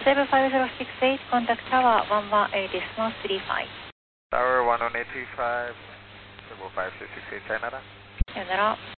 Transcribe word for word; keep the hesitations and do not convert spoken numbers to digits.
seven five zero six eight, contact tower one one eight decimal three five. Tower one one eight three five, seven five zero six eight, sayonara. さよなら。